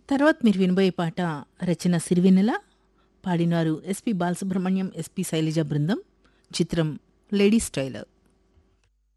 తర్వాత మీరు వినబోయే పాట రచన సిరివెన్నెల, పాడినారు ఎస్పి బాలసుబ్రహ్మణ్యం, ఎస్పి శైలజ బృందం. చిత్రం లేడీ స్టైలర్.